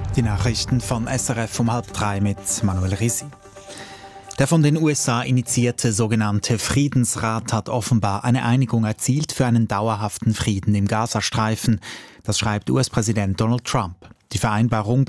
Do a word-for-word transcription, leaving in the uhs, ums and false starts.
Die Nachrichten von S R F um halb drei mit Manuel Risi. Der von den U S A initiierte sogenannte Friedensrat hat offenbar eine Einigung erzielt für einen dauerhaften Frieden im Gazastreifen. Das schreibt U S-Präsident Donald Trump. Die Vereinbarung